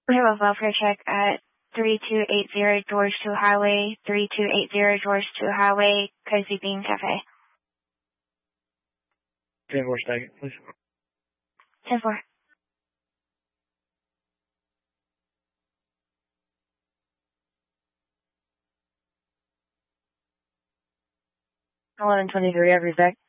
We have a welfare check at 3280 George 2 Highway, 3280 George 2 Highway, Cozy Bean Cafe. 10-4 stack, please. 10-4. $11.23 every stack.